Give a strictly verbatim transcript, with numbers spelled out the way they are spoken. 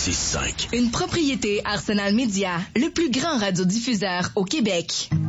six cinq. Une propriété Arsenal Média, le plus grand radiodiffuseur au Québec.